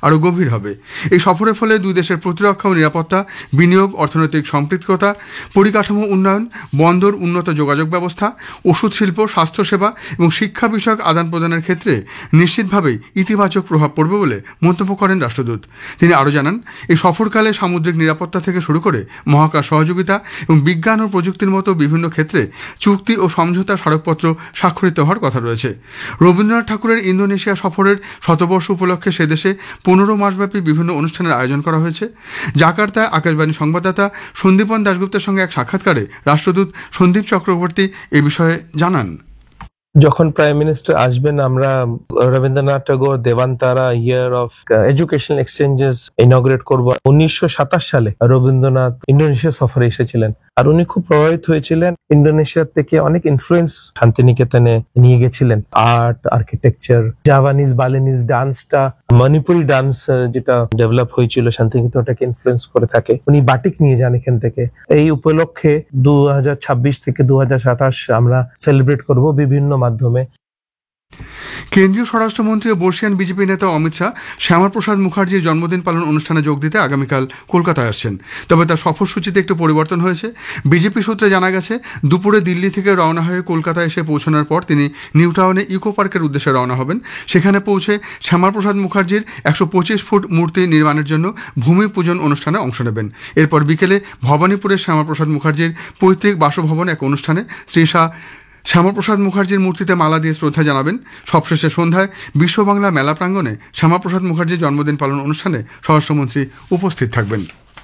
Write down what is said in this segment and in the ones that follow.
আরও গভীর হবে। এই সফরের ফলে দুই দেশের প্রতিরক্ষা ও নিরাপত্তা, বিনিয়োগ, অর্থনৈতিক সম্পৃক্ততা, পরিকাঠামো উন্নয়ন, বন্দর, উন্নত যোগাযোগ ব্যবস্থা, ওষুধ শিল্প, স্বাস্থ্যসেবা এবং শিক্ষা বিষয়ক আদান প্রদানের ক্ষেত্রে নিশ্চিতভাবেই ইতিবাচক প্রভাব পড়বে বলে মন্তব্য করেন রাষ্ট্রদূত। তিনি আরও জানান, এই সফরকালে সামুদ্রিক নিরাপত্তা থেকে শুরু করে মহাকাশ সহযোগিতা এবং বিজ্ঞান ও প্রযুক্তির মতো বিভিন্ন ক্ষেত্রে চুক্তি ও সমঝোতা স্মারকপত্র স্বাক্ষরিত হওয়ার কথা রয়েছে। রবীন্দ্রনাথ ঠাকুরের ইন্দোনেশিয়া সফরের শতবর্ষ উপলক্ষে সে দেশে 15 মাসব্যাপী বিভিন্ন অনুষ্ঠানের আয়োজন করা হয়েছে। জাকার্তায় আকাশবাণী সংবাদদাতা সন্দীপন দাশগুপ্তের সঙ্গে এক সাক্ষাৎকারে রাষ্ট্রদূত সন্দীপ চক্রবর্তী এ বিষয়ে জানান। যখন প্রাইম মিনিস্টার আসবেন, আমরা রবীন্দ্রনাথ ঠাকুর দেবান্তারা ইয়ার অফ এডুকেশনাল এক্সচেঞ্জেস ইনগ্রেট করব। 1927 সালে রবীন্দ্রনাথ ইন্দোনেশিয়া সফরে এসেছিলেন, আর উনি খুব প্রভাবিত হয়েছিলেন। ইন্দোনেশিয়ার থেকে অনেক ইনফ্লুয়েন্স শান্তিনিকেতনে নিয়ে গেছিলেন। Art, architecture, Javanese, Balinese ডান্সটা, Manipuri dance যেটা ডেভেলপ হয়েছিল শান্তিনিকেতনটাকে ইনফ্লুয়েন্স করে থাকে। উনি বাটিক নিয়ে যান এখান থেকে। এই উপলক্ষে 2026 থেকে 2027 আমরা সেলিব্রেট করব বিভিন্ন মাধ্যমে। কেন্দ্রীয় স্বরাষ্ট্রমন্ত্রী ও বর্ষিয়ান বিজেপি নেতা অমিত শাহ শ্যামাপ্রসাদ মুখার্জির জন্মদিন পালন অনুষ্ঠানে যোগ দিতে আগামীকাল কলকাতায় আসছেন। তবে তার সফরসূচিতে একটু পরিবর্তন হয়েছে। বিজেপি সূত্রে জানা গেছে, দুপুরে দিল্লি থেকে রওনা হয়ে কলকাতায় এসে পৌঁছানোর পর তিনি নিউ টাউনে ইকো পার্কের উদ্দেশ্যে রওনা হবেন। সেখানে পৌঁছে শ্যামাপ্রসাদ মুখার্জির 125 ফুট মূর্তি নির্মাণের জন্য ভূমি পূজন অনুষ্ঠানে অংশ নেবেন। এরপর বিকেলে ভবানীপুরের শ্যামাপ্রসাদ মুখার্জির পৈতৃক বাসভবনে এক অনুষ্ঠানে শ্রী শাহ শ্যামাপ্রসাদ মুখার্জির মূর্তিতে মালা দিয়ে শ্রদ্ধা জানাবেন। সবশেষে সন্ধ্যায় বিশ্ব বাংলা মেলা প্রাঙ্গণে শ্যামাপ্রসাদ মুখার্জির জন্মদিন পালন অনুষ্ঠানে স্বরাষ্ট্রমন্ত্রী উপস্থিত থাকবেন।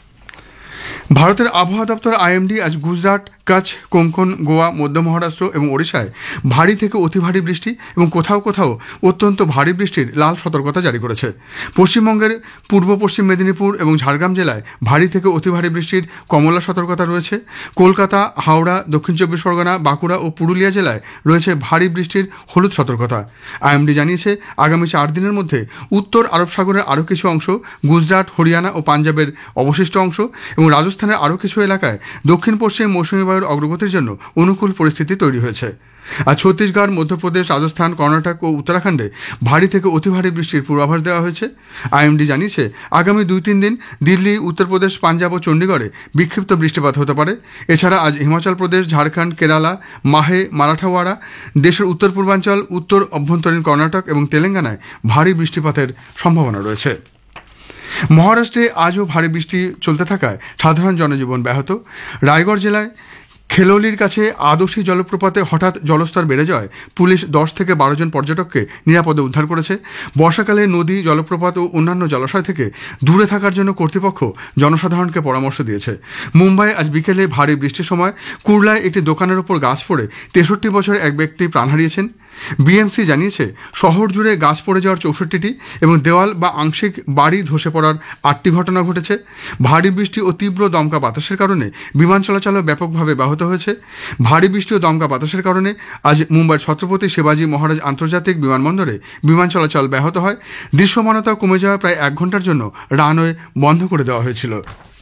ভারতের আবহাওয়া দপ্তর আইএমডি আজ গুজরাট, কচ্ছ, কোঙ্কন, গোয়া, মধ্য মহারাষ্ট্র এবং ওড়িশায় ভারী থেকে অতি ভারী বৃষ্টি এবং কোথাও কোথাও অত্যন্ত ভারী বৃষ্টির লাল সতর্কতা জারি করেছে। পশ্চিমবঙ্গের পূর্ব পশ্চিম মেদিনীপুর এবং ঝাড়গ্রাম জেলায় ভারী থেকে অতি ভারী বৃষ্টির কমলা সতর্কতা রয়েছে। কলকাতা, হাওড়া, দক্ষিণ 24 পরগনা, বাঁকুড়া ও পুরুলিয়া জেলায় রয়েছে ভারী বৃষ্টির হলুদ সতর্কতা। আইএমডি জানিয়েছে, আগামী 4 দিনের মধ্যে উত্তর আরব সাগরের আরও কিছু অংশ, গুজরাট, হরিয়ানা ও পাঞ্জাবের অবশিষ্ট অংশ এবং রাজস্থানের আরও কিছু এলাকায় দক্ষিণ পশ্চিম মৌসুমী বায়ুর অগ্রগতির জন্য অনুকূল পরিস্থিতি তৈরি হয়েছে। আর ছত্তিশগড়, মধ্যপ্রদেশ, রাজস্থান, কর্ণাটক ও উত্তরাখণ্ডে ভারী থেকে অতি ভারী বৃষ্টির পূর্বাভাস দেওয়া হয়েছে। আইএমডি জানিয়েছে, আগামী 2-3 দিন দিল্লি, উত্তরপ্রদেশ, পাঞ্জাব ও চণ্ডীগড়ে বিক্ষিপ্ত বৃষ্টিপাত হতে পারে। এছাড়া আজ হিমাচল প্রদেশ, ঝাড়খণ্ড, কেরালা, মাহে, মারাঠাওয়াড়া, দেশের উত্তর পূর্বাঞ্চল, উত্তর অভ্যন্তরীণ কর্ণাটক এবং তেলেঙ্গানায় ভারী বৃষ্টিপাতের সম্ভাবনা রয়েছে। মহারাষ্ট্রে আজও ভারী বৃষ্টি চলতে থাকায় সাধারণ জনজীবন ব্যাহত। রায়গড় জেলায় খেলোলির কাছে আদর্শী জলপ্রপাতে হঠাৎ জলস্তর বেড়ে যাওয়ায় পুলিশ 10 থেকে 12 জন পর্যটককে নিরাপদে উদ্ধার করেছে। বর্ষাকালে নদী, জলপ্রপাত ও অন্যান্য জলাশয় থেকে দূরে থাকার জন্য কর্তৃপক্ষ জনসাধারণকে পরামর্শ দিয়েছে। মুম্বাইয়ে আজ বিকেলে ভারী বৃষ্টির সময় কুর্লায় একটি দোকানের ওপর গাছ পড়ে 63 বছরের এক ব্যক্তি প্রাণ হারিয়েছেন। বিএমসি জানিয়েছে, শহর জুড়ে গাছ পড়ে যাওয়ার 64টি এবং দেওয়াল বা আংশিক বাড়ি ধসে পড়ার 8টি ঘটনা ঘটেছে। ভারী বৃষ্টি ও তীব্র দমকা বাতাসের কারণে বিমান চলাচলও ব্যাপকভাবে ব্যাহত হয়েছে। ভারী বৃষ্টি ও দমকা বাতাসের কারণে আজ মুম্বাইয়ের ছত্রপতি শিবাজি মহারাজ আন্তর্জাতিক বিমানবন্দরে বিমান চলাচল ব্যাহত হয়। দৃশ্যমানতা কমে যাওয়া প্রায় 1 ঘন্টার জন্য রানওয়ে বন্ধ করে দেওয়া হয়েছিল।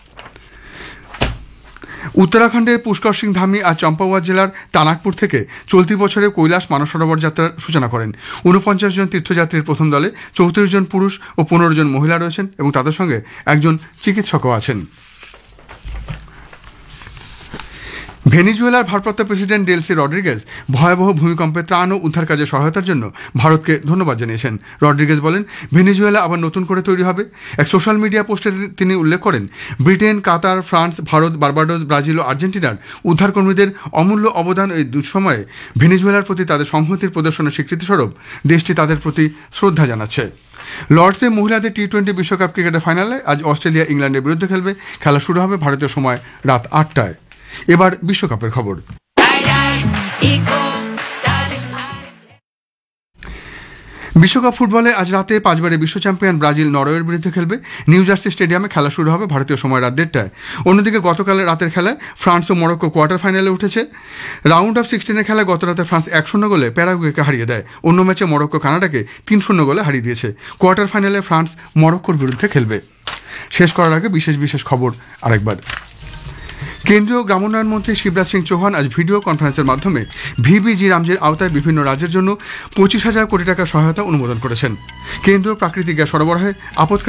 উত্তরাখণ্ডের পুষ্কর সিং ধামি আজ চম্পাওয়াত জেলার তানাকপুর থেকে চলতি বছরে কৈলাস মানস সরোবর যাত্রার সূচনা করেন। 49 জন তীর্থযাত্রীর প্রথম দলে 34 জন পুরুষ ও 15 জন মহিলা রয়েছেন এবং তাদের সঙ্গে একজন চিকিৎসকও আছেন। ভেনিজুয়েলার ভারপ্রাপ্ত প্রেসিডেন্ট ডেলসি রড্রিগেজ ভয়াবহ ভূমিকম্পে ত্রাণ ও উদ্ধার কাজে সহায়তার জন্য ভারতকে ধন্যবাদ জানিয়েছেন। রড্রিগেজ বলেন, ভেনিজুয়েলা আবার নতুন করে তৈরি হবে। এক সোশ্যাল মিডিয়া পোস্টে তিনি উল্লেখ করেন, ব্রিটেন, কাতার, ফ্রান্স, ভারত, বার্বাডোস, ব্রাজিল ও আর্জেন্টিনার উদ্ধারকর্মীদের অমূল্য অবদান এই দুঃসময়ে ভেনিজুয়েলার প্রতি তাদের সংহতির প্রদর্শনের স্বীকৃতিস্বরূপ দেশটি তাদের প্রতি শ্রদ্ধা জানাচ্ছে। লর্ডসে মহিলাদের টি-20 বিশ্বকাপ ক্রিকেটের ফাইনালে আজ অস্ট্রেলিয়া ইংল্যান্ডের বিরুদ্ধে খেলবে। খেলা শুরু হবে ভারতীয় সময় রাত 8টায়। এবার বিশ্বকাপের খবর। বিশ্বকাপ ফুটবলে আজ রাতে 5বারের বিশ্ব চ্যাম্পিয়ন ব্রাজিল নরওয়ের বিরুদ্ধে খেলবে। নিউ জার্সি স্টেডিয়ামে খেলা শুরু হবে ভারতীয় সময় রাত 1টায়। অন্যদিকে গতকালের রাতের খেলায় ফ্রান্স ও মরক্কো কোয়ার্টার ফাইনালে উঠেছে। রাউন্ড অফ 16-এর খেলায় গত রাতে ফ্রান্স 1-0 গোলে প্যারাগুয়েকে হারিয়ে দেয়। অন্য ম্যাচে মরক্কো কানাডাকে 3-0 গোলে হারিয়ে দিয়েছে। কোয়ার্টার ফাইনালে ফ্রান্স মরক্কোর বিরুদ্ধে খেলবে। শেষ করার আগে বিশেষ খবর আরেকবার। কেন্দ্রীয় গ্রামোন্নয়ন মন্ত্রী শিবরাজ সিং চৌহান আজ ভিডিও কনফারেন্সের মাধ্যমে ভিবিজি রামজির আওতায় বিভিন্ন রাজ্যের জন্য 25,000 কোটি টাকা সহায়তা অনুমোদন করেছেন। কেন্দ্রীয় প্রাকৃতিক গ্যাস সরবরাহে আপৎকালীন